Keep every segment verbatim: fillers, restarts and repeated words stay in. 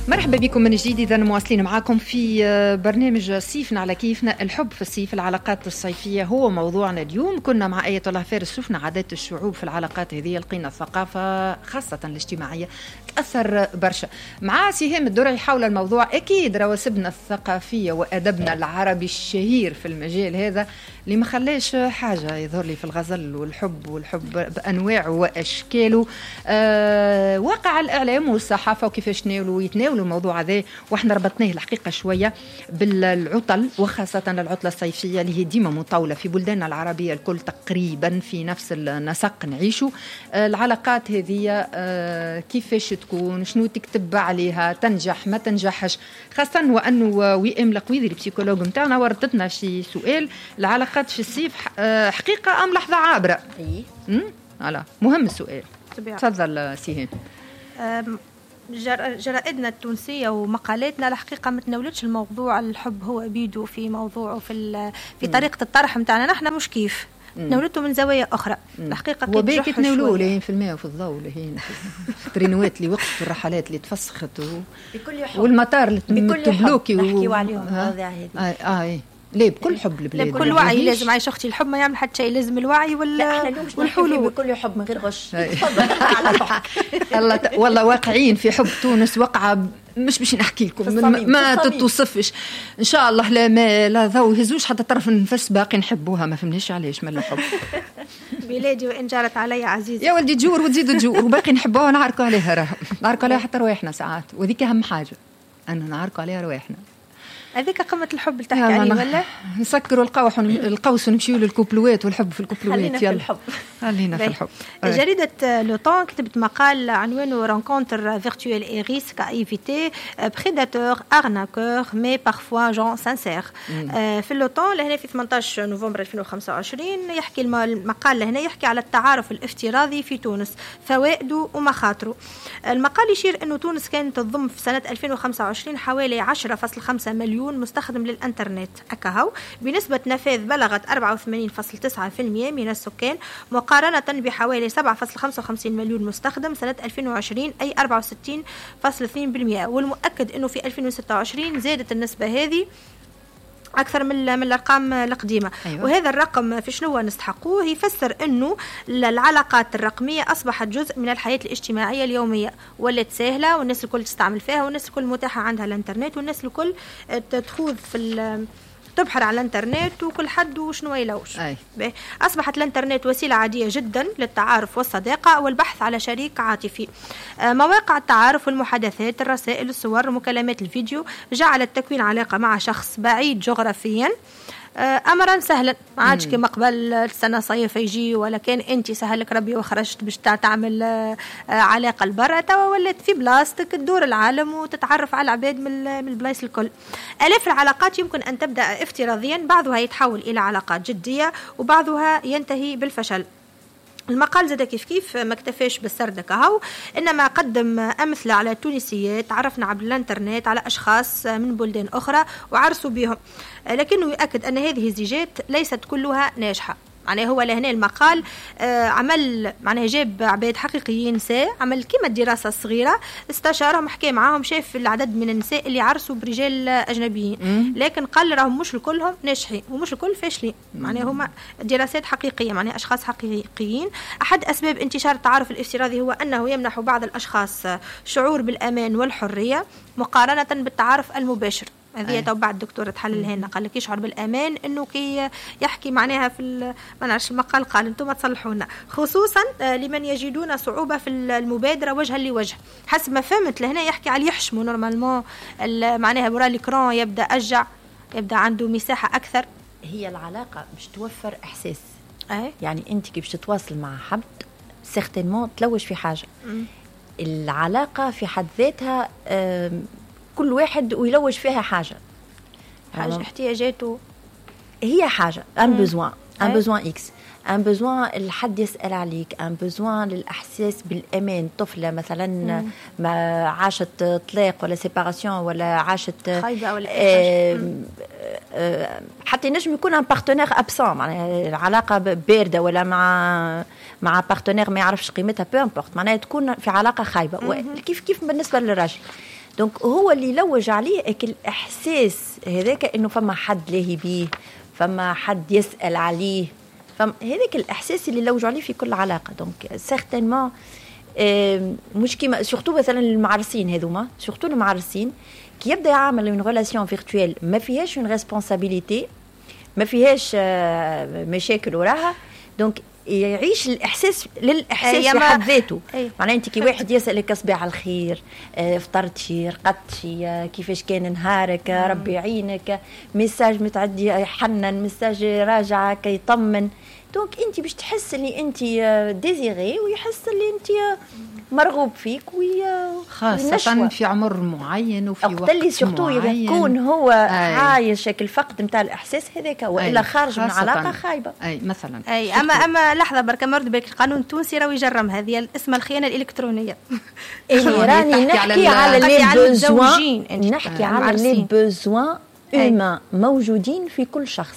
مرحبا بكم من جديد. إذا مواصلين معاكم في برنامج صيفنا على كيفنا. الحب في الصيف، العلاقات الصيفية هو موضوعنا اليوم. كنا مع آية الله فارس شفنا عادات الشعوب في العلاقات هذه، لقينا الثقافة خاصة الاجتماعية تأثر برشا. مع سهام الدرعي حول الموضوع. أكيد رواسبنا الثقافية وأدبنا العربي الشهير في المجال هذا اللي ما خلاش حاجة يظهر لي في الغزل والحب والحب بأنواعه وأشكاله. أه واقع الإعلام والصحافة وكيفاش تناولوا يتناولوا الموضوع هذا، واحنا ربطناه الحقيقة شوية بالعطل، وخاصة العطلة الصيفية اللي هي ديما مطولة في بلداننا العربية الكل تقريبا في نفس النسق نعيشوا. أه العلاقات هذه أه كيفاش تكون، شنو تكتب عليها، تنجح ما تنجحش، خاصة وأنه وئام القويدي البسيكولوج متاعنا وردتنا شي سؤال: العلاقات في الصيف حقيقة أم لحظة عابرة؟ اي هلا مهم السؤال. تفضل سيهان. جرائدنا التونسية ومقالاتنا الحقيقة ما تناولتش الموضوع الحب هو بيدو في موضوعه في في طريقة الطرح متاعنا. نحن مش كيف تناولته من زوايا أخرى. الحقيقة وباقي تناولوه لين في الماء وفي الضوء لين في الترينوات اللي وقفت في الرحلات اللي تفسخت و... والمطار اللي تبلوكي نحكيو عليهم المواضيع هذه. اه اه ايه ليه بكل حب البلاد، بكل وعي. لازم عايش اختي الحب ما يعمل حتى شيء، لازم الوعي ولا والحلول بكل حب من غير غش. تفضل على روحك. الله ت... والله واقعين في حب تونس وقعه مش باش نحكي لكم ما تتوصفش ان شاء الله. لا ما لا ذو يهزوش حتى طرف النفس باقي نحبوها، ما فهمناش علاش من الحب. بلادي وان جارت علي عزيزي يا ولدي تجور وتزيد تجور وباقي نحبوها ونعركوا عليها، راه نعركوا عليها حتى رواحنا ساعات، وذيك اهم حاجه أن نعركوا عليها رواحنا. هذيك قمة الحب اللي تحكي عليه ولا؟ نسكروا القوس القوس ونمشيوا للكوبلوات والحب في الكوبلوات. خلينا في الحب. خلينا في الحب. جريدة لوطون كتبت مقال عنوانه رانكونتر فيرتويل اي ريسك ا ايفيتي بريداتور ارناكور مي بارفوا جون سانسير. في اللوطون لهنا في ثمانية عشر نوفمبر ألفين وخمسة وعشرين يحكي المقال لهنا يحكي على التعارف الافتراضي في تونس، فوائده ومخاطره. المقال يشير انه تونس كانت تضم في سنة ألفين وخمسة وعشرين حوالي عشرة فاصلة خمسة مليون مستخدم للإنترنت أكاهو، بنسبة نفاذ بلغت أربعة وثمانين فاصلة تسعة بالمئة من السكان، مقارنة بحوالي سبعة فاصلة خمسة وخمسين مليون مستخدم سنة ألفين وعشرين أي أربعة وستين فاصلة اثنين بالمئة. والمؤكد أنه في ألفين وستة وعشرين زادت النسبة هذه أكثر من من الأرقام القديمة. أيوة. وهذا الرقم في شنو نستحقوه؟ يفسر أنه العلاقات الرقمية أصبحت جزء من الحياة الاجتماعية اليومية، ولت سهلة والناس الكل تستعمل فيها، والناس الكل متاحة عندها الانترنت، والناس الكل تخوض في تبحر على الانترنت وكل حد وشنو يلوش. أصبحت الانترنت وسيلة عادية جدا للتعارف والصداقة والبحث على شريك عاطفي. مواقع التعارف والمحادثات، الرسائل، الصور، مكالمات الفيديو جعلت تكوين علاقة مع شخص بعيد جغرافيا أمرا سهلا. ما عادش كما قبل السنة صيف يجي ولا كان أنت سهلك ربي وخرجت باش تعمل علاقة لبرا، توا ولات في بلاستيك تدور العالم وتتعرف على العباد من البلايص الكل. آلاف العلاقات يمكن أن تبدأ افتراضيا، بعضها يتحول إلى علاقات جدية وبعضها ينتهي بالفشل. المقال زاد كيف كيف ما اكتفاش بالسرد كهو، إنما قدم أمثلة على تونسيات عرفنا عبر الانترنت على أشخاص من بلدان أخرى وعرسوا بهم، لكنه يؤكد أن هذه الزيجات ليست كلها ناجحة. معناه هو لهنا المقال آه عمل معناه جاب عباد حقيقيين نساء، عمل كيما الدراسة الصغيرة، استشارهم، حكى معاهم، شاف العدد من النساء اللي عرسوا برجال أجنبيين، لكن قال راهم مش الكلهم ناجحين ومش الكل فاشلين. معناه هما دراسات حقيقية، معناه أشخاص حقيقيين. أحد أسباب انتشار التعارف الافتراضي هو أنه يمنح بعض الأشخاص شعور بالأمان والحرية مقارنة بالتعارف المباشر. هذه تو بعد الدكتور تحللها لنا، قال لك يشعر بالامان انه كي يحكي معناها في ما نعرفش المقال، قال انتم تصلحونا، خصوصا لمن يجدون صعوبه في المبادره وجها لوجه. حسب ما فهمت لهنا يحكي على يحشموا نورمالمون معناها ورا الإكران، يبدا ارجع يبدا عنده مساحه اكثر. هي العلاقه باش توفر احساس. أي؟ يعني انت كي باش تتواصل مع حد سيغتينمون تلوج في حاجه. م. العلاقه في حد ذاتها كل واحد ويلوج فيها حاجة حاجة احتياجاته، هي حاجة ان بوزوان ان بوزوان اكس ان بوزوان الحد يسأل عليك، ان بوزوان للإحساس بالأمان. طفلة مثلا مم. ما عاشت طلاق ولا سيباراسيون ولا عاشت خايبة ولا آه آه حتى نجم يكون ان بارتنير ابسون، معناها العلاقة باردة ولا مع مع بارتنير ما يعرفش قيمتها، بو امبورت، معناها تكون في علاقة خايبة. كيف كيف بالنسبة للراجل دونك هو اللي يلوج عليه الإحساس هذاك إنه فما حد لاهي بيه، فما حد يسأل عليه، فما هذاك الإحساس اللي يلوج عليه في كل علاقة. دونك سيغتينمون مش كيما سورتو مثلا المعرسين هذوما، سورتو المعرسين كي يبدا يعمل اون ريلاسيون فيرتويل ما فيهاش اون ريسبونسابيلتي، ما فيهاش مشاكل وراها، دونك يعيش الاحساس للاحساس في حد ذاته. معناها انت كي واحد يسالك صباح الخير، فطرتي، رقدتي، كيفاش كان نهارك، ربي يعينك، ميساج متعدي يحنن، ميساج راجع كيطمن، دونك انت باش تحس اللي انت ديزيري ويحس اللي انت مرغوب فيك وي خاصة في عمر معين وفي وقت اللي سورتو يكون هو أي. عايش الفقد نتاع الاحساس هذاك والا خارج من علاقه خايبه. اي مثلا اي اما اما لحظه برك مرد بالك القانون التونسي راهو يجرم هذه اسمها الخيانه الالكترونيه. اي راني نحكي على لي بوزوان، نحكي على لي بوزوان اومان موجودين في كل شخص.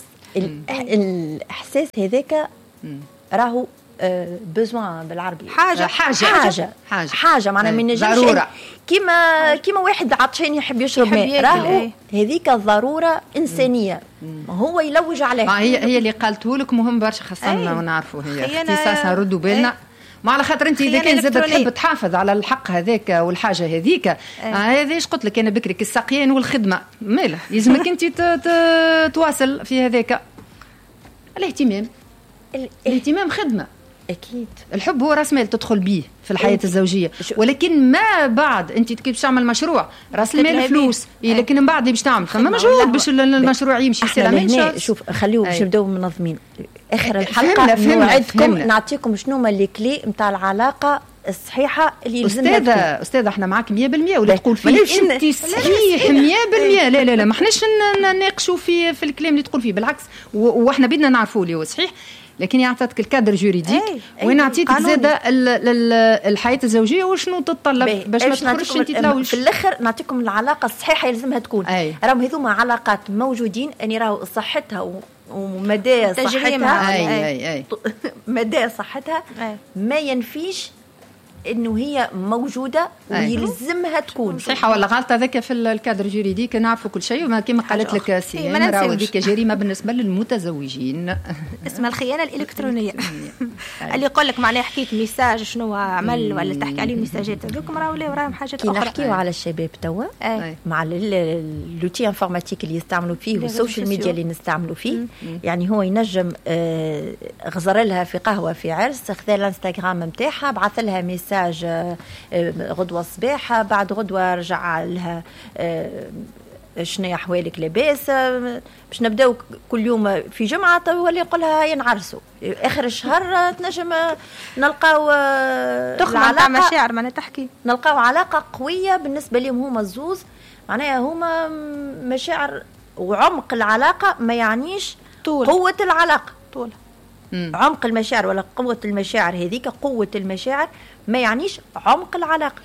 الاحساس هذاك راهو بوزوان بالعربي حاجه حاجه حاجه حاجه, حاجة معناها من نجمش كيما كيما واحد عطشان يحب يشرب ماء، راهو هذيك ضروره انسانيه. هو يلوج عليها، هي هي اللي قالته لك مهم برشا، خاصه نعرفوا هي اختصاصها، ردوا بالنا ما على خاطر انت اذا كان زاد تحب تحافظ على الحق هذاك والحاجه هذيك هذا ايش قلت لك انا بكري السقيان والخدمه ماله لازمك انت تواصل في هذاك الاهتمام. الاهتمام خدمه اكيد، الحب هو راس مال تدخل به في الحياه الزوجيه، ولكن ما بعد انت كي باش تعمل مشروع راس المال فلوس، لكن من بعد اللي باش تعمل فما مجهود باش المشروع يمشي سلامه. شوف خليو باش نبداو منظمين اخر الحلقه نوعدكم نعطيكم شنو هما لي كلي نتاع العلاقه الصحيحه اللي لازمنا. استاذه استاذه احنا معاك مية بالمية ولا تقول فيه انت صحيح مية بالمية. لا لا لا ما احناش نناقشوا في في الكلام اللي تقول فيه، بالعكس واحنا بدنا نعرفوا اللي هو صحيح، لكن يعطيك الكادر جوريديك وين عطيتك زاده الحياه الزوجيه وشنو تتطلب باش ما تخرجش انت تلوش. في الاخر نعطيكم العلاقه الصحيحه يلزمها تكون. راهم هذوما علاقات موجودين اني راهو صحتها ومدى صحتها أي أي أي. مدى صحتها ما ينفيش انه هي موجوده ويلزمها تكون صحيحه ولا غلطه. هذاك في الكادر جوريديك نعرفوا كل شيء، وما كما قالت لك سيان راهو هذيك جريمه بالنسبه للمتزوجين اسمها الخيانه الالكترونيه. اللي يقول لك معناها حكيت ميساج شنو عمل ولا تحكي عليه ميساجات هذوكم راهو لا وراهم حاجات اخرى. نحكيو على الشباب توا مع اللوتي انفورماتيك اللي يستعملوا فيه والسوشيال ميديا اللي نستعملوا فيه. يعني هو ينجم غزر لها في قهوه في عرس، خذ الانستغرام نتاعها بعث لها ميساج غدوة صباحة، بعد غدوة رجع لها شنو أحوالك لاباس، باش نبداو كل يوم في جمعة ولا يقولها هيا نعرسوا آخر الشهر تنجم نلقاو تخلق مشاعر معناها تحكي نلقاو علاقة قوية بالنسبة لهم هما الزوز. معناها هما مشاعر وعمق العلاقة ما يعنيش طول. قوة العلاقة طول مم. عمق المشاعر ولا قوة المشاعر، هذيك قوة المشاعر ما يعنيش عمق العلاقة.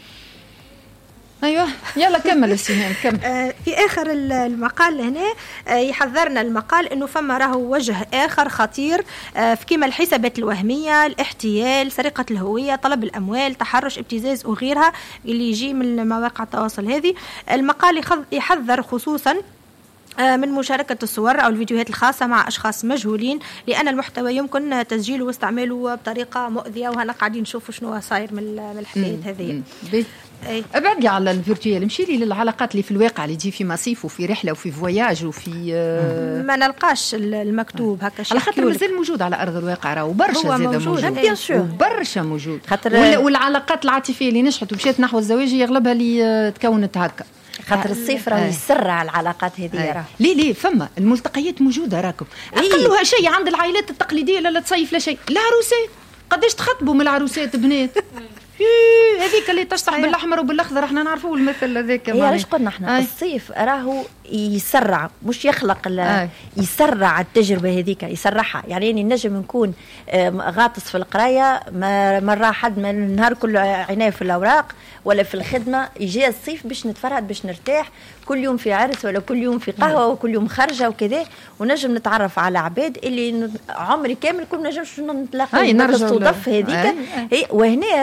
ايوه يلا كمل السهام كمل. آه في اخر المقال هنا آه يحذرنا المقال انه فما راهو وجه اخر خطير آه في كيما الحسابات الوهميه، الاحتيال، سرقه الهويه، طلب الاموال، تحرش، ابتزاز وغيرها اللي يجي من مواقع التواصل هذه. المقال يحذر خصوصا من مشاركة الصور أو الفيديوهات الخاصة مع أشخاص مجهولين، لأن المحتوى يمكن تسجيله واستعماله بطريقة مؤذية، وهنا قاعدين نشوفوا شنو صاير من الحكايات هذه. ابعد لي على الفيرتوال، مشي لي للعلاقات اللي في الواقع اللي تجي في مصيف وفي رحلة وفي فواياج وفي آه ما نلقاش المكتوب هكا على خاطر مازال موجود على أرض الواقع، راهو برشا زاد موجود, موجود. برشا موجود خاطر والعلاقات العاطفية اللي نجحت ومشيت نحو الزواج يغلبها اللي تكونت هكا خاطر الصيف راه يسرع العلاقات هذه. راه ليه ليه فما الملتقيات موجوده راكم اقلها شيء عند العائلات التقليديه لا تصيف لا شيء. العروسات قداش تخطبوا من العروسات بنات هذيك اللي تشطح بالاحمر وبالاخضر احنا نعرفوه المثل هذاك. هي علاش قلنا احنا آه. الصيف راهو يسرع مش يخلق آه. يسرع التجربه هذيك يسرعها. يعني اني نجم نكون غاطس في القرايه مره حد من النهار كله عنايه في الاوراق ولا في الخدمه، يجي الصيف باش نتفرهد باش نرتاح كل يوم في عرس ولا كل يوم في قهوه وكل يوم خرجه وكذا، ونجم نتعرف على عباد اللي عمري كامل كل نجمش نتلاقى. نرجع تصادف هذيك. وهنا راهو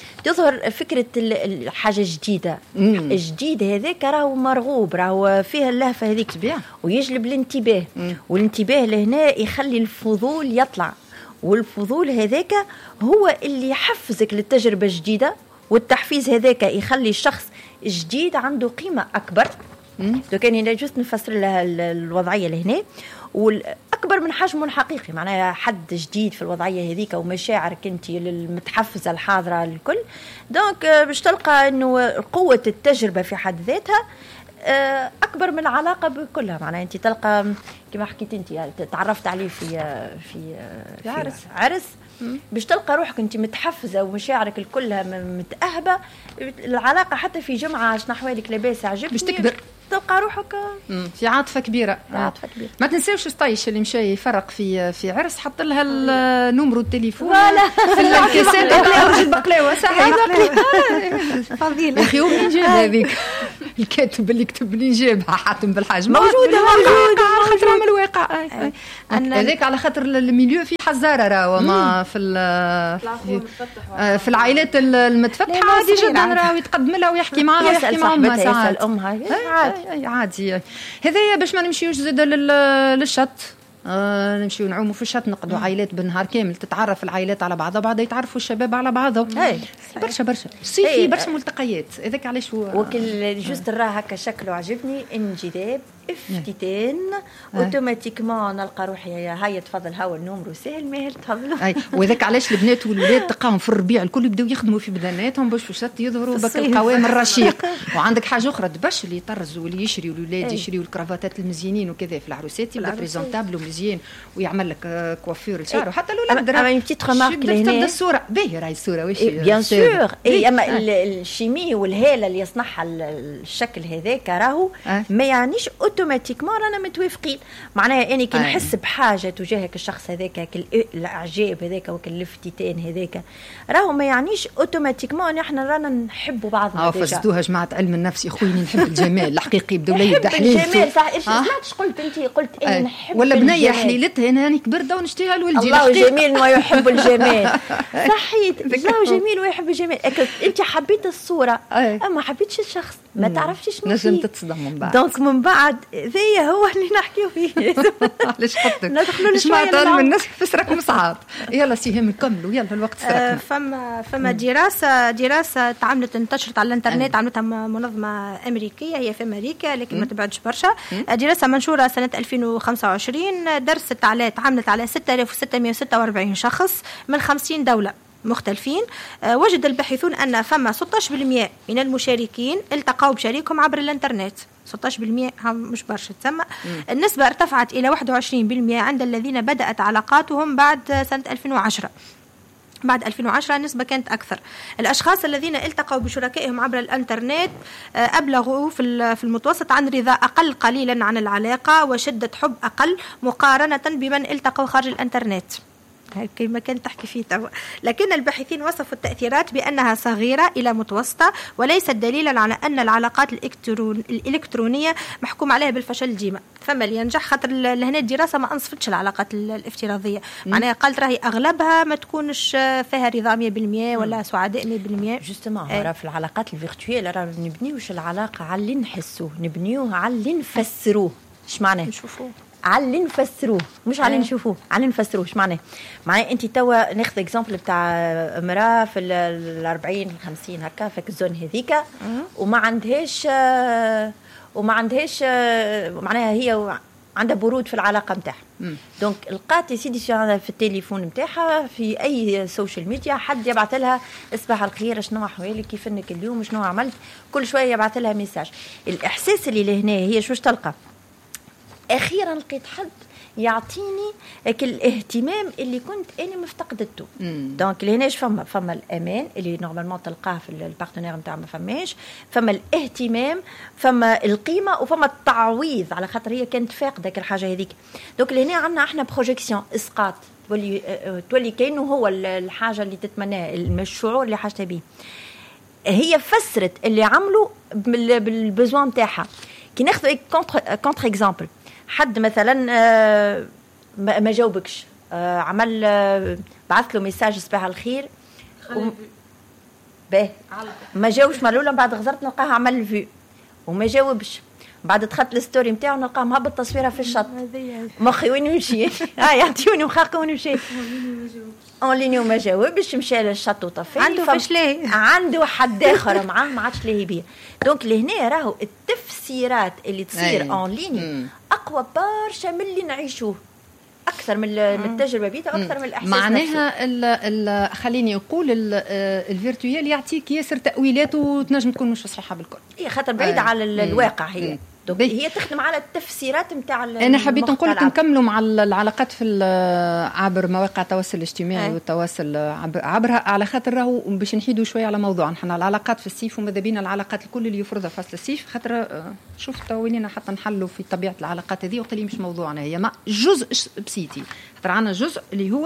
تظهر فكره الحاجه جديده. الجديد هذاك راهو مرغوب، راهو فيها اللهفه هذيك ويجلب الانتباه، والانتباه لهنا يخلي الفضول يطلع، والفضول هذاك هو اللي يحفزك للتجربه الجديده، والتحفيز هذاك يخلي الشخص جديد عنده قيمه اكبر. لو كان هنا جوست نفسر لها الوضعيه لهنا، والاكبر من حجمه الحقيقي، معناها حد جديد في الوضعيه هذيك ومشاعرك انت المتحفزه الحاضره الكل. دونك باش تلقى انه قوه التجربه في حد ذاتها اكبر من العلاقه بكلها. معناها انت تلقى كما حكيت انت تعرفت عليه في في في عرس عرس باش تلقى روحك انت متحفزه ومشاعرك الكلها متاهبه. العلاقه حتى في جمعه شنو احوالك لاباس عجبني باش تكبر، تلقى روحك في عاطفه كبيره. عاطفه كبيره. ما تنساوش الطيش اللي مشى يفرق في في عرس، حط لها النمرو التليفون في الكاسات ولا البقلاوه صحيح فضيله يا اخي وين جاب هذيك الكاتب اللي كتب لي جابها حاتم بالحاج موجوده موجوده خاطر من الواقع. هذاك على خاطر الميليو في حزاره راهو ما في في العائلات المتفتحه عادي جدا راهو يتقدم لها ويحكي معها ويحكي مع امها ساعات عادي عادي. هذايا باش ما نمشيوش زاد للشط، آه نمشيو نعوموا في الشط، نقضوا عائلات بالنهار كامل، تتعرف العائلات على بعضها، بعضها يتعرفوا الشباب على بعضهم. برشا برشا صيفي برشا ملتقيات. هذاك علاش هو وكل جوست راه هكا شكله عجبني، انجذاب افتتان اوتوماتيكمون نلقى روحي هاي تفضل هاو النمرو سهل ماهل تفضلوا. اي وذاك علاش البنات والولاد تلقاهم في الربيع الكل يبداو يخدموا في بدناتهم باش في الشط يظهروا بك القوام الرشيق. وعندك حاجه اخرى تبش اللي يطرز واللي يشري والولاد يشريوا الكرافاتات المزيانين وكذا في العروسات يبدا بريزونتابل ومزيان ويعمل لك كوافير الشعر. وحتى الاولاد اما اما بتيت رمارك لهنا الصوره باهيه راهي الصوره واش بيان سور. اي اما الشيمي والهاله اللي يصنعها الشكل هذاك راهو ما يعنيش اوتوماتيكمون رانا متوافقين. معناها اني كي نحس بحاجه تجاهك الشخص هذاك الاعجاب هذاك والافتتان هذاك راهو ما يعنيش اوتوماتيكمون احنا رانا نحبوا بعضنا. اه فزدوها جماعه علم النفس يا خويا نحب الجمال الحقيقي بداو لي يبدا حليل الجمال صح. ايش سمعتش قلت انت قلت اني نحب ولا بنيه حليلتها انا راني كبرده ونشتيها لولدي. الله جميل ما يحب الجمال صحيت. الله جميل ويحب الجمال. انت حبيت الصوره اما حبيتش الشخص ما تعرفش شنو نجم تتصدم من بعد. دونك من بعد ذي هو اللي نحكيو فيه. علاش حطك ندخلوا شويه تعلم الناس فسركم صعب. يلا سيهم نكملوا يلا الوقت سرقنا. فما فما دراسه دراسه تعملت انتشرت على الانترنت عملتها منظمه امريكيه هي في امريكا لكن ما تبعدش برشا. دراسه منشوره سنه ألفين وخمسة وعشرين درست على تعملت على ستة آلاف وستمائة وستة وأربعين شخص من خمسين دوله مختلفين. وجد الباحثون أن فما ستة عشر بالمئة من المشاركين التقوا بشريكهم عبر الانترنت. ستة عشر بالمئة مش برشا تسمى. النسبة ارتفعت إلى واحد وعشرين بالمئة عند الذين بدأت علاقاتهم بعد سنة ألفين وعشرة. بعد ألفين وعشرة النسبة كانت أكثر. الأشخاص الذين التقوا بشركائهم عبر الانترنت أبلغوا في المتوسط عن رضا أقل قليلا عن العلاقة وشدة حب أقل مقارنة بمن التقوا خارج الانترنت. كما كان تحكي فيه توا. لكن الباحثين وصفوا التأثيرات بأنها صغيرة إلى متوسطة وليست دليلا على أن العلاقات الإلكترون الإلكترونية محكوم عليها بالفشل ديما. فما اللي ينجح خاطر لهنا الدراسة ما أنصفتش العلاقات الافتراضية. معناها قالت راهي أغلبها ما تكونش فيها رضا مية بالمية ولا سعداء مية بالمية. جوستومون راه في العلاقات الفيرتويال راه نبنيوش العلاقة على اللي نحسوه نبنيوها على اللي نفسروه. ايش معناه نشوفوه على اللي نفسروه مش على اللي نشوفوه على اللي نفسروه. ايش معناه معناه انت توا ناخذ اكزامبل بتاع امراه في الأربعين الخمسين هكا فك الزون هذيك وما عندهاش وما عندهاش معناها هي عندها برود في العلاقه نتاعها. دونك لقات سيدي في التليفون نتاعها في اي سوشيال ميديا حد يبعث لها صباح الخير شنو احوالك كيف انك اليوم شنو عملت كل شويه يبعث لها ميساج. الاحساس اللي لهنا هي شو تلقى اخيرا لقيت حد يعطيني الاهتمام اللي كنت انا مفتقدته. دونك لهناش فما فما الامان اللي نورمالمون تلقاه في البارتنير نتاع ما فماش. فما الاهتمام فما القيمه وفما التعويض على خاطر هي كانت فاقده الحاجه هذيك. دونك لهنا عندنا احنا بروجيكسيون اسقاط تولي تولي كانه هو الحاجه اللي تتمناها الشعور اللي حاجتها به. هي فسرت اللي عملوا بالبزوان نتاعها. كي ناخذ كونتر كونتر اكزامبل حد مثلا ما جاوبكش عمل بعث له ميساج صباح الخير باهي ما جاوش مالولا بعد غزرت نلقاه عمل الفيو وما جاوبش بعد دخلت الستوري نتاعو نلقاه مهبط تصويره في الشط مخي وين يمشي ها يعطيوني مخاقه وين يمشي اون ليني وما جاوبش مشى للشط وطفي عنده فاش لاهي عنده حد اخر معاه ما عادش لاهي بيه دونك لهنا راهو التفسيرات اللي تصير اون ليني اقوى برشا من اللي نعيشوه اكثر من التجربه بيتها واكثر من الاحساس معناها ال ال خليني نقول الفيرتويال يعطيك ياسر تاويلات وتنجم تكون مش صحيحه بالكل هي خاطر بعيده آه. على الواقع هي هي تخدم على التفسيرات نتاع انا حبيت نقول لك نكملوا مع العلاقات في عبر مواقع التواصل الاجتماعي آه. والتواصل عبرها على خاطر راهو باش نحيدوا شويه على موضوع نحن العلاقات في الصيف وماذا بينا العلاقات الكل اللي يفرضها فصل الصيف خاطر شفت ويننا حتى نحلوا في طبيعه العلاقات هذه وقت اللي مش موضوعنا هي ما جزء بسيتي خاطر عندنا جزء اللي هو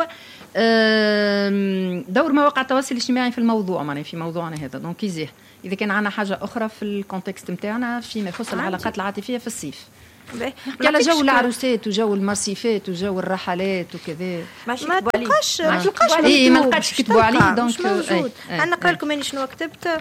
دور مواقع التواصل الاجتماعي في الموضوع معناها في موضوعنا هذا دونك يزيه إذا كان عنا حاجة أخرى في الكونتكست متاعنا فيما يخص العلاقات العاطفية في الصيف نحكي على جو العروسات وجو المرسيفات وجو الرحلات وكذا ما تلقاش ما تلقاش إيه ما لقاش كتبوا عليه دونك موجود أنا نقرأ لكم أنا شنو كتبت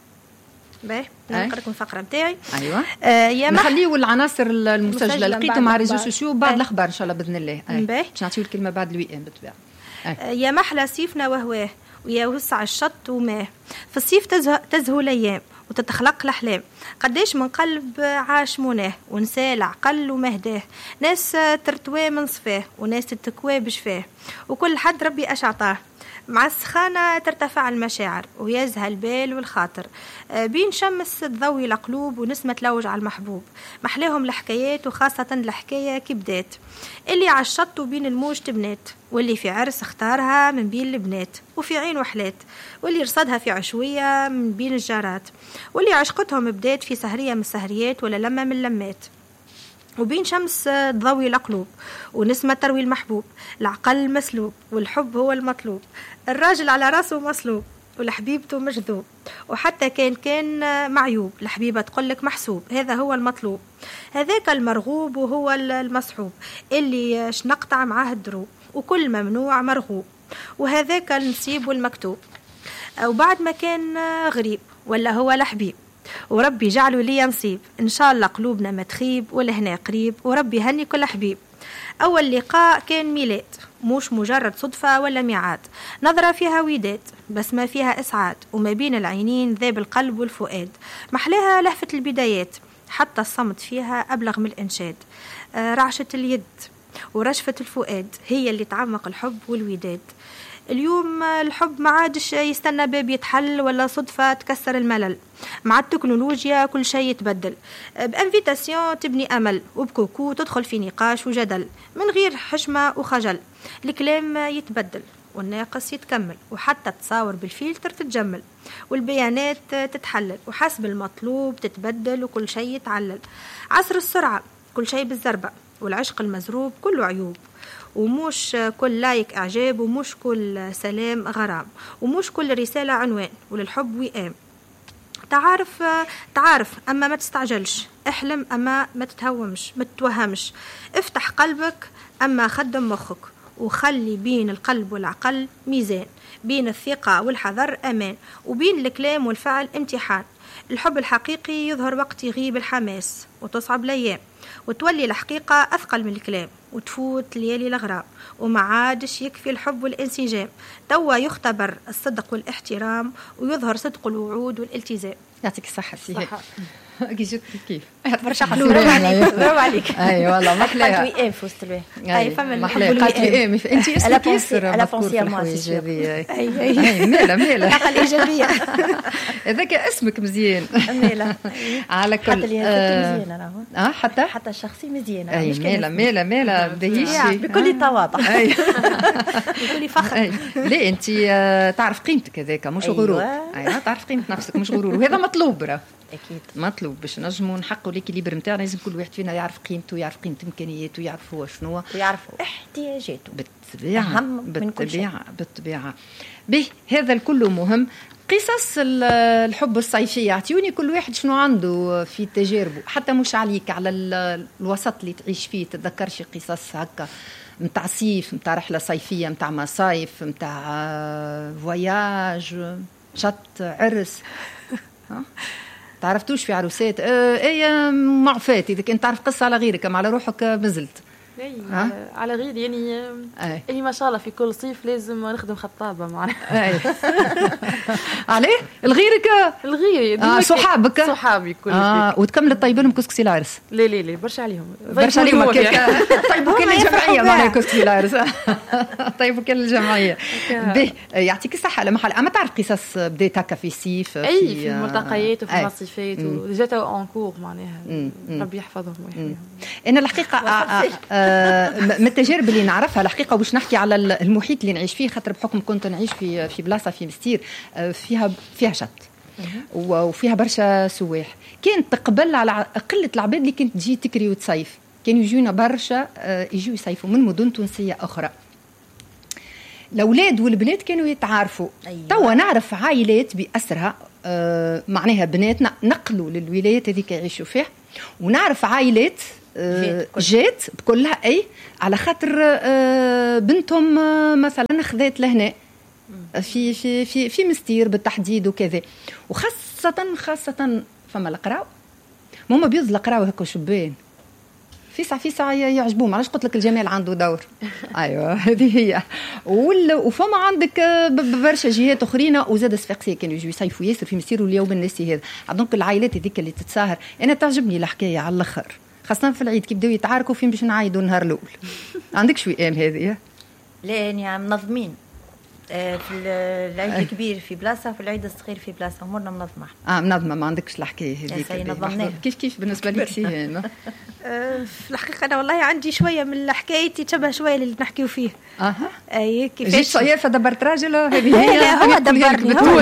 باهي نقرأ لكم الفقرة نتاعي أيوة آه يا نخليو العناصر المسجلة لقيتهم مع ريزو سوسيو بعد الأخبار إن شاء الله بإذن الله باهي باش نعطيو الكلمة بعد الويكند بالطبيعة يا محلى صيفنا وهواه ويا وسع الشط وماه في الصيف تزهو, تزهو الأيام وتتخلق الأحلام قديش من قلب عاش مناه ونسى العقل ومهداه ناس ترتواه من صفاه وناس تتكواه بشفاه وكل حد ربي أشعطاه مع السخانة ترتفع المشاعر ويزهى البال والخاطر بين شمس تضوي القلوب ونسمة تلوج على المحبوب محلاهم الحكايات وخاصة الحكاية كبدات اللي على الشط وبين الموج تبنات واللي في عرس اختارها من بين البنات وفي عين وحلات واللي رصدها في عشوية من بين الجارات واللي عشقتهم بدات في سهرية من السهريات ولا لمة من اللمات وبين شمس تضوي القلوب ونسمة تروي المحبوب العقل مسلوب والحب هو المطلوب الراجل على راسه مصلوب ولحبيبته مجذوب وحتى كان كان معيوب الحبيبة تقولك محسوب هذا هو المطلوب هذاك المرغوب وهو المصحوب اللي شنقطع معاه الدروب وكل ممنوع مرغوب وهذاك النصيب والمكتوب وبعد ما كان غريب ولا هو الحبيب وربي جعله لي نصيب إن شاء الله قلوبنا ما تخيب ولا هنا قريب وربي هني كل حبيب أول لقاء كان ميلاد مش مجرد صدفة ولا ميعاد نظرة فيها وداد بس ما فيها إسعاد وما بين العينين ذاب القلب والفؤاد محلاها لهفة البدايات حتى الصمت فيها أبلغ من الإنشاد آه رعشة اليد ورشفة الفؤاد هي اللي تعمق الحب والوداد اليوم الحب ما عادش يستنى باب يتحل ولا صدفة تكسر الملل مع التكنولوجيا كل شيء يتبدل بانفيتاسيون تبني أمل وبكوكو تدخل في نقاش وجدل من غير حشمة وخجل الكلام يتبدل والناقص يتكمل وحتى تصاور بالفلتر تتجمل والبيانات تتحلل وحسب المطلوب تتبدل وكل شيء يتعلل عصر السرعة كل شيء بالزربة والعشق المزروب كله عيوب ومش كل لايك إعجاب ومش كل سلام غرام ومش كل رسالة عنوان وللحب وئام تعارف تعارف أما ما تستعجلش احلم أما ما تتهومش ما تتوهمش افتح قلبك أما خدم مخك وخلي بين القلب والعقل ميزان بين الثقة والحذر أمان وبين الكلام والفعل امتحان الحب الحقيقي يظهر وقت يغيب الحماس وتصعب الأيام وتولي الحقيقة أثقل من الكلام وتفوت ليالي الأغراب وما عادش يكفي الحب والانسجام توا يختبر الصدق والاحترام ويظهر صدق الوعود والالتزام يعطيك الصحة سيدي كيف كيف برشا قلوب برافو عليك برافو عليك اي والله محلاها قالت وي ام في وسط الباه اي فما محلاها قالت وي ام انت اسمك ياسر على بونسي الايجابيه اي اي مالا مالا الطاقه الايجابيه هذاك اسمك مزيان مالا على كل مزيانه اه حتى حتى الشخصي مزيانه اي مالا مالا مالا دهيشي بكل تواضع بكل فخر لا انت تعرف قيمتك هذاك مش غرور ايوه تعرف قيمه نفسك مش غرور وهذا مطلوب راه اكيد مطلوب باش نجموا نحققوا ليكيليبر نتاعنا لازم كل واحد فينا يعرف قيمته ويعرف قيمه امكانياته ويعرف هو شنو ويعرف احتياجاته بالطبيعه بالطبيعه بالطبيعه به هذا الكل مهم قصص الحب الصيفي اعطيوني كل واحد شنو عنده في تجاربه حتى مش عليك على الوسط اللي تعيش فيه تتذكر شي قصص هكا متاع صيف متاع رحله صيفيه متاع مصايف متاع فواياج شط عرس ها تعرفتوش في عروسات اه ايه معفات اذا كنت تعرف قصه على غيرك اما على روحك مازلت على, على غيري يعني أي. إني ما شاء الله في كل صيف لازم نخدم خطابة معناها عليه الغيرك الغيري آه صحابك صحابي كل آه وتكمل الطيبين كسكسي العرس لا لا لا برشا عليهم برشا عليهم طيبوا كل الجمعية معناها كسكسي العرس طيبوا كل الجمعية به يعطيك الصحة لما حال أما تعرف قصص بديت هكا في الصيف أي في, في الملتقيات وفي المصيفات وجات أونكور معناها ربي يحفظهم ويحميهم. أنا الحقيقة من التجارب اللي نعرفها الحقيقه وباش نحكي على المحيط اللي نعيش فيه خاطر بحكم كنت نعيش في في بلاصه في مستير فيها فيها شط وفيها برشا سواح. كانت قبل على قله العباد اللي كانت تجي تكري وتصيف كانوا يجونا برشا يجوا يصيفوا من مدن تونسيه اخرى. الاولاد والبنات كانوا يتعارفوا. أيوة. توا نعرف عائلات باسرها معناها بناتنا نقلوا للولايات هذيك يعيشوا فيها ونعرف عائلات جات بكلها اي على خاطر بنتهم مثلا خذات لهنا في في في في مستير بالتحديد وكذا وخاصه خاصه فما القراو ماما بيض القراو هكا شبان في ساعه في ساعه يعجبوهم علاش قلت لك الجمال عنده دور. ايوه هذه هي. وفما عندك برشا جهات اخرين وزاد صفاقسيه كانوا يجوا يصيفوا ياسر في مستير واليوم الناسي هذا. دونك العائلات هذيك اللي تتساهر انا تعجبني الحكايه على الاخر خاصة في العيد كي بداو يتعاركوا فين باش نعايدوا النهار الأول. عندك شوي أيام هذه؟ لا يعني منظمين آه في العيد الكبير في بلاصة وفي العيد الصغير في بلاصة أمورنا منظمة. آه منظمة ما عندكش الحكاية هذيك. نظمناها. كيف كيف بالنسبة لك سيهان؟ آه في الحقيقة أنا والله عندي شوية من حكايتي تشبه شوية اللي نحكيو فيه. أها. أي كيفاش؟ جيت صيافة دبرت راجل هذه هي. لا هو دبرني هو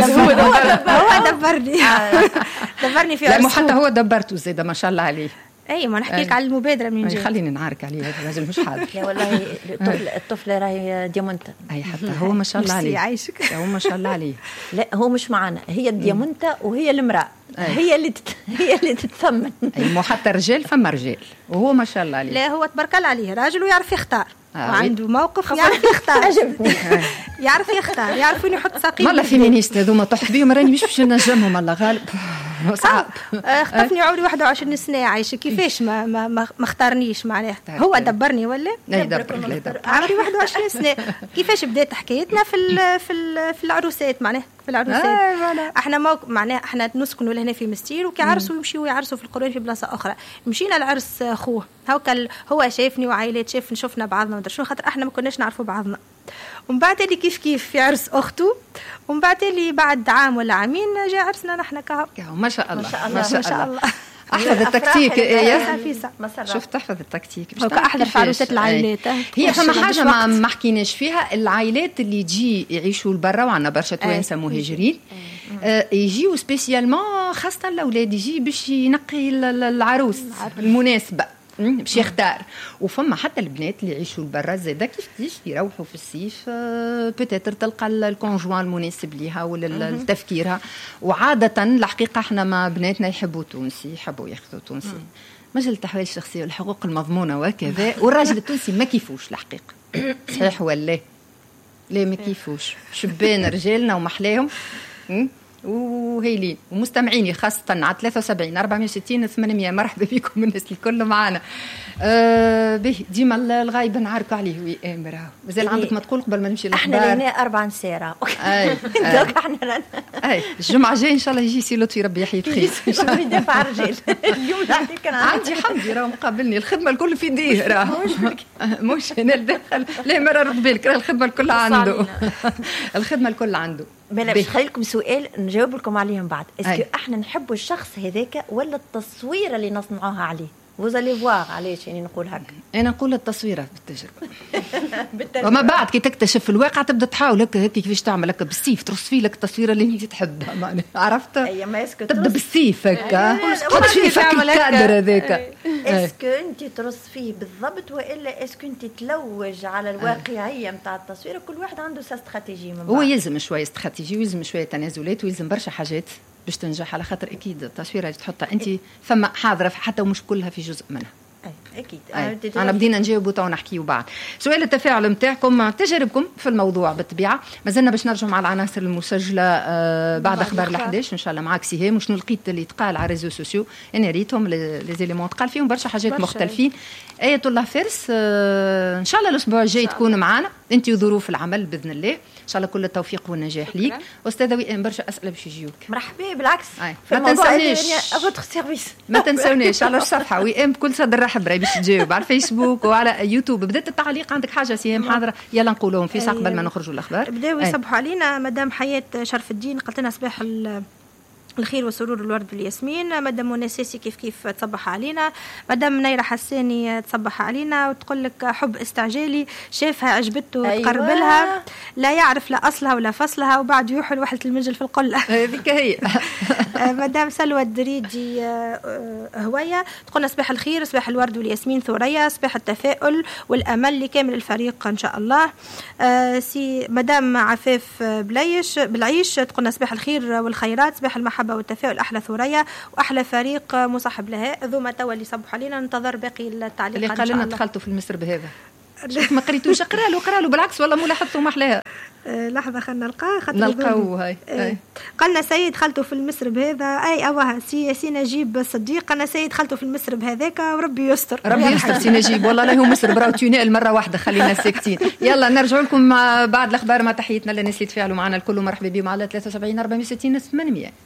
هو دبرني دبرني في. لا مو حتى هو دبرته زيادة ما شاء الله عليه. اي ما نحكي لك على المبادره من جهه خليني نعارك عليه هذا الراجل مش حاضر. لا والله الطفل الطفل راهي ديامونتا. اي حتى هو ما شاء الله عليه يعيشك هو ما شاء الله عليه. لا هو مش معنا هي الديامونتا وهي المراه هي اللي تت... هي اللي تتثمن. اي مو حتى رجال فما رجال وهو ما شاء الله عليه. لا هو تبارك الله عليه راجل ويعرف يختار آه وعنده موقف يعرف يختار. عجبني يعرف يختار يعرف وين يحط ساقيه. والله فيمينيست هذوما تحت بيهم راني مش باش ننجمهم الله غالب صعب. خطفني عمري واحد وعشرين سنه عايشه كيفاش ما ما ما اختارنيش معناها هو دبرني ولا لا دبر عمري واحد وعشرين سنه. كيفاش بدات حكايتنا في ال في ال في العروسات معناها في العروسات آه احنا ما معناها احنا نسكنوا لهنا في مستير وكيعرسوا يمشيوا يعرسوا في القرون في بلاصه اخرى. مشينا لعرس اخوه هاكا هو شافني وعائلات شاف شفنا بعضنا ما شنو خاطر احنا ما كناش نعرفوا بعضنا. ومن بعد اللي كيف كيف في عرس اخته ومن بعد اللي بعد عام ولا عامين جاء عرسنا نحن كهو. ما شاء الله ما شاء الله ما شاء الله. احفظ التكتيك ايه شفت احفظ التكتيك احضر في عروسات العائلات. هي فما حاجه ما, ما حكيناش فيها العائلات اللي تجي يعيشوا لبرا وعندنا برشا توانسه مهاجرين آه يجيو سبيسيالمون خاصه الاولاد يجي باش ينقي العروس المناسبه باش يختار. وفما حتى البنات اللي يعيشوا برا زاده كيف كيف يروحوا في الصيف بوتيتر تلقى الكونجوان المناسب ليها ولا لتفكيرها. وعاده الحقيقه احنا ما بناتنا يحبوا تونسي يحبوا ياخذوا تونسي مجال التحويل الشخصيه والحقوق المضمونه وكذا. والراجل التونسي ما كيفوش الحقيقه صحيح ولا لا ما كيفوش شبان رجالنا ومحلاهم وهيلين ومستمعيني خاصة على ثلاثة وسبعين أربعمية وستين ثمانمية. مرحبا بكم الناس الكل معنا. آه به ديما الغايب نعارك عليه ويامر مازال عندك ما تقول قبل ما نمشي احنا لنا أربع ساعة. اي دوك احنا اي الجمعة الجاي ان شاء الله يجي سي لطفي ربي يحيي بخير ان شاء الله يدافع الرجال. اليوم نعطيك كان عندي حمدي راه مقابلني الخدمة الكل في يديه راه مش هنا الداخل لا مرة رد بالك راه الخدمة الكل عنده الخدمة الكل عنده. باش نخلي لكم سؤال نجاوب لكم عليهم بعد. اسكو احنا نحبوا الشخص هذاك ولا التصويره اللي نصنعوها عليه؟ وزالي فواغ علاش يعني نقول هكا. انا نقول التصويره بالتجربه وما بعد كي تكتشف الواقع تبدا تحاول هكا هكا كيفاش تعمل هكا بالسيف ترصفي لك التصويره اللي انت تحبها معناها عرفت. اي ما اسكو تبدا بالسيف هكا تحط فيه فك الكادر هذاك. اسكو انت ترصفيه بالضبط والا اسكو انت تلوج على الواقعيه نتاع التصويره؟ كل واحد عنده استراتيجي من بعد. هو يلزم شويه استراتيجي ويلزم شويه تنازلات ويلزم برشا حاجات باش تنجح على خاطر اكيد التصويره اللي تحطها انت ثم حاضره حتى ومش كلها في جزء منها. اكيد انا بدينا نجاوبوا تو نحكيوا بعد. سؤال التفاعل نتاعكم تجاربكم في الموضوع بالطبيعه. مازلنا باش نرجعوا مع العناصر المسجله آه بعد اخبار الحداش ان شاء الله معك سهام. وشنو لقيت اللي تقال على الريزو سوسيو انا ريتهم لي زيليمون تقال فيهم برشا حاجات مختلفين. آية الله فارس آه ان شاء الله الاسبوع الجاي تكون معنا انت وظروف العمل باذن الله. ان شاء الله كل التوفيق والنجاح ليك. استاذه وئام برشا اسئله باش يجيوك. مرحبا بالعكس ما تنسونيش افوتر سيرفيس ما تنسونيش على الصفحه وئام بكل صدر رحب راهي باش تجاوب على الفيسبوك وعلى يوتيوب. بدات التعليق عندك حاجه سيام حاضره يلا نقولهم في ساق قبل ما نخرجوا الاخبار. بداو يصبحوا علينا مدام حياه شرف الدين قالت لنا صباح الخير والسرور والورد والياسمين. مدام مناسسي كيف كيف تصبح علينا. مدام نيرة حساني تصبح علينا وتقول لك حب استعجالي شافها عجبته أيوة. تقربلها لا يعرف لا أصلها ولا فصلها وبعد يوحل وحدة المنجل في القلة. هذيك هي. مدام سلوى الدريجي هواية تقولنا صباح الخير صباح الورد والياسمين ثوريا صباح التفاؤل والأمل لكامل الفريق إن شاء الله. سي مدام عفاف بليش بالعيش تقولنا صباح الخير والخيرات صباح المحبة والتفاؤل أحلى ثوريا وأحلى فريق مصاحب لها. ذو ما توا اللي صبحوا علينا ننتظر باقي التعليقات اللي قال لنا دخلتوا في المصر بهذا شوف ما قريتوش اقرا له اقرا له بالعكس والله مو لاحظتوا ما احلاها. أه لحظه خلينا نلقاه نلقاو هاي أه. قالنا سيد دخلتوا في المصر بهذا اي اوها سي سي نجيب صديق قالنا سيد دخلتوا في المصر بهذاك وربي يستر ربي يستر سي نجيب والله لا هو مصر براو تونيل مره واحده خلينا ساكتين. يلا نرجع لكم بعد الاخبار مع تحياتنا للناس اللي تفاعلوا معنا الكل. مرحبا بهم على ثلاثة وسبعين أربعمية وستين ثمانمية.